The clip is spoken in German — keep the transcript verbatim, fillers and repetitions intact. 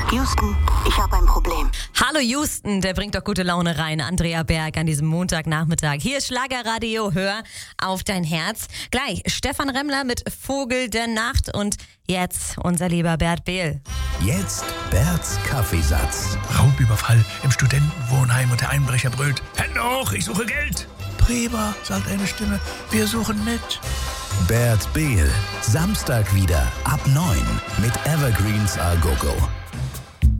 Houston, ich habe ein Problem. Hallo Houston, der bringt doch gute Laune rein. Andrea Berg an diesem Montagnachmittag. Hier ist Schlagerradio, hör auf dein Herz. Gleich Stefan Remmler mit Vogel der Nacht und jetzt unser lieber Bert Behl. Jetzt Berts Kaffeesatz. Raubüberfall im Studentenwohnheim und der Einbrecher brüllt: Hände hoch, ich suche Geld. Preber, sagt eine Stimme, wir suchen mit. Bert Behl, Samstag wieder ab neun mit Evergreens A Go Go.